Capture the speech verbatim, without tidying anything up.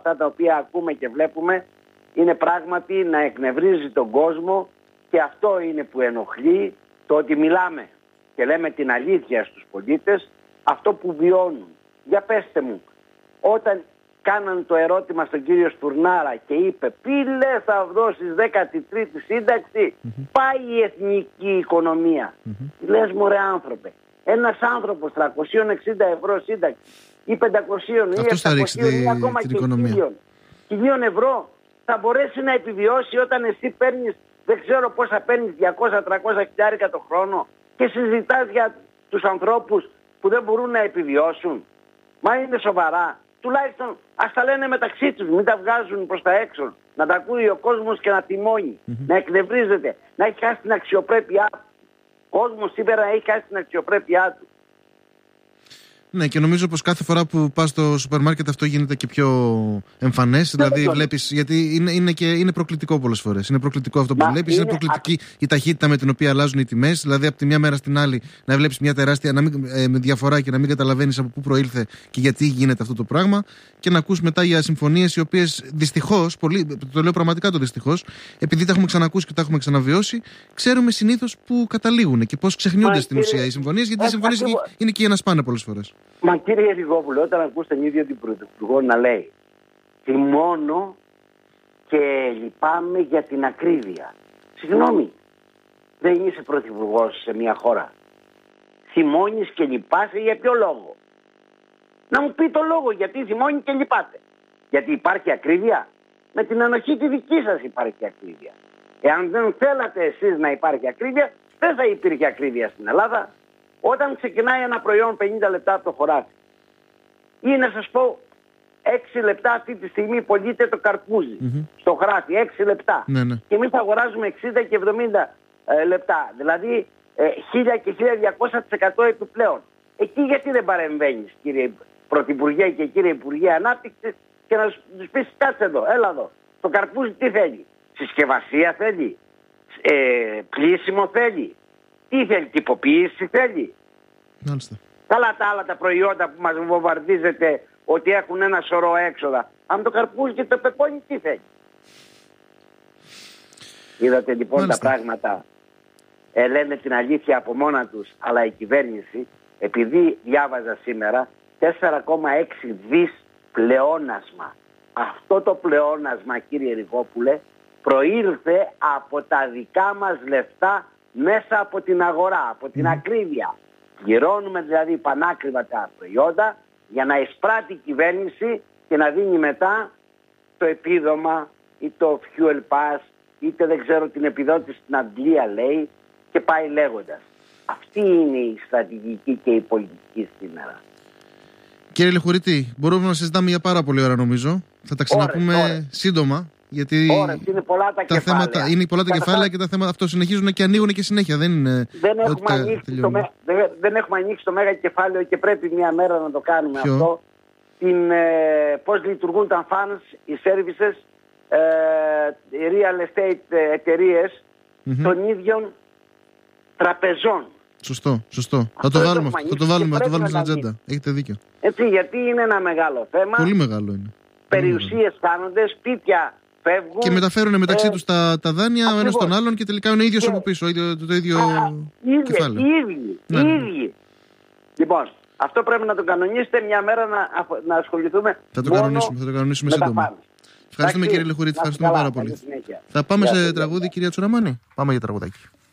αυτά τα οποία ακούμε και βλέπουμε είναι πράγματι να εκνευρίζει τον κόσμο, και αυτό είναι που ενοχλεί, το ότι μιλάμε και λέμε την αλήθεια στους πολίτες, αυτό που βιώνουν. Για πέστε μου, όταν κάναν το ερώτημα στον κύριο Στουρνάρα και είπε «Πού λες θα δώσεις δέκατη τρίτη σύνταξη, mm-hmm. πάει η εθνική οικονομία». Mm-hmm. Λες μωρέ άνθρωπε, ένας άνθρωπος τριακόσια εξήντα ευρώ σύνταξη ή πεντακόσια ή επτακόσια ή ακόμα και χίλια ευρώ θα μπορέσει να επιβιώσει όταν εσύ παίρνεις, δεν ξέρω πόσα παίρνεις, διακόσια με τριακόσια χιλιάρικα το χρόνο, και συζητάς για τους ανθρώπους που δεν μπορούν να επιβιώσουν? Μα είναι σοβαρά? Τουλάχιστον ας τα λένε μεταξύ τους, μην τα βγάζουν προς τα έξω, να τα ακούει ο κόσμος και να τιμώνει, mm-hmm. να εκνευρίζεται, να έχει χάσει την αξιοπρέπειά του. Ο κόσμος σήμερα έχει χάσει την αξιοπρέπειά του. Ναι, και νομίζω πως κάθε φορά που πας στο σούπερ μάρκετ αυτό γίνεται και πιο εμφανές. Ναι, δηλαδή βλέπεις, γιατί είναι, είναι, και, είναι προκλητικό πολλές φορές. Είναι προκλητικό αυτό που βλέπεις, είναι, είναι προκλητική α... η ταχύτητα με την οποία αλλάζουν οι τιμές. Δηλαδή από τη μια μέρα στην άλλη να βλέπεις μια τεράστια να μην, ε, με διαφορά και να μην καταλαβαίνεις από πού προήλθε και γιατί γίνεται αυτό το πράγμα. Και να ακούς μετά για συμφωνίες οι οποίες δυστυχώς, πολύ, το λέω πραγματικά το δυστυχώς, επειδή τα έχουμε ξανακούσει και τα έχουμε ξαναβιώσει, ξέρουμε συνήθως πού καταλήγουν και πώς ξεχνιούνται στην ουσία οι συμφωνίες, γιατί οι συμφωνίες είναι, είναι και για να σπάνε πολλές φορές. Μα κύριε Ριγόπουλο, όταν ακούς τον ίδιο την Πρωθυπουργό να λέει «Θυμώνω και λυπάμαι για την ακρίβεια». Συγγνώμη, δεν είσαι πρωθυπουργός σε μια χώρα? Θυμώνεις και λυπάσαι για ποιο λόγο? Να μου πει το λόγο γιατί θυμώνει και λυπάτε. Γιατί υπάρχει ακρίβεια? Με την ανοχή τη δική σας υπάρχει ακρίβεια. Εάν δεν θέλατε εσείς να υπάρχει ακρίβεια, δεν θα υπήρχε ακρίβεια στην Ελλάδα. Όταν ξεκινάει ένα προϊόν πενήντα λεπτά από το χωράφι, ή να σας πω έξι λεπτά αυτή τη στιγμή πωλείται το καρπούζι mm-hmm. στο χωράφι, έξι λεπτά. Ναι, ναι. Και εμείς αγοράζουμε εξήντα και εβδομήντα ε, λεπτά, δηλαδή ε, χίλια και χίλια διακόσια τοις εκατό επιπλέον. Εκεί γιατί δεν παρεμβαίνεις, κύριε Πρωθυπουργέ και κύριε Υπουργέ Ανάπτυξης, και να τους πεις κάτσε εδώ, έλα εδώ. Το καρπούζι τι θέλει? Συσκευασία θέλει? Ε, πλήσιμο θέλει? Τι θέλει, τυποποίηση θέλει? Μάλιστα. Καλά τα άλλα τα προϊόντα που μας βομβαρδίζετε ότι έχουν ένα σωρό έξοδα. Αν το καρπούζι και το πεπόνι τι θέλει? Είδατε λοιπόν Μάλιστα. τα πράγματα ε, λένε την αλήθεια από μόνα τους, αλλά η κυβέρνηση, επειδή διάβαζα σήμερα τέσσερα κόμμα έξι δις πλεόνασμα. Αυτό το πλεόνασμα, κύριε Ριγόπουλε, προήλθε από τα δικά μας λεφτά μέσα από την αγορά, από την mm. ακρίβεια. Γυρώνουμε δηλαδή πανάκριβα τα προϊόντα για να εισπράττει η κυβέρνηση και να δίνει μετά το επίδομα ή το fuel pass, είτε δεν ξέρω την επιδότηση στην Αγγλία λέει, και πάει λέγοντας. Αυτή είναι η στρατηγική και η πολιτική σήμερα. Κύριε Λεχουρητή, μπορούμε να συζητάμε για πάρα πολλή ώρα νομίζω. Θα τα ξαναπούμε ώρες, ώρες. σύντομα. Γιατί ώρες, είναι πολλά τα, τα θέματα, είναι πολλά τα Κατά κεφάλαια και τα θέματα αυτό συνεχίζουν και ανοίγουν και συνέχεια. Δεν, είναι δεν, έχουμε ανοίξει το, δεν, δεν έχουμε ανοίξει το μέγα κεφάλαιο και πρέπει μια μέρα να το κάνουμε Ποιο? αυτό. Την, ε, πώς λειτουργούν τα funds, οι services, ε, οι real estate εταιρείες mm-hmm. των ίδιων τραπεζών. Σωστό, σωστό. Θα το βάλουμε αυτό. Θα το βάλουμε, το βάλουμε στην ατζέντα. Έχετε δίκιο. Έτσι, γιατί είναι ένα μεγάλο θέμα. Πολύ μεγάλο είναι. Περιουσίες κάνονται, σπίτια φεύγουν. Και μεταφέρουν μεταξύ ε, τους τα, τα δάνεια ο ένας τον άλλον και τελικά είναι ο ίδιος από πίσω. Το, το, το ίδιο κεφάλαιο. Οι ίδιοι. Ναι. Οι ίδιοι. Λοιπόν, αυτό πρέπει να το κανονίσετε μια μέρα να, να ασχοληθούμε. Θα το κανονίσουμε, θα το κανονίσουμε σύντομα. Ευχαριστούμε κύριε Λεχουρίτη, ευχαριστούμε πάρα πολύ. Θα πάμε σε τραγούδι, κυρία Τσουραμάνη. Πάμε για τραγουδάκι.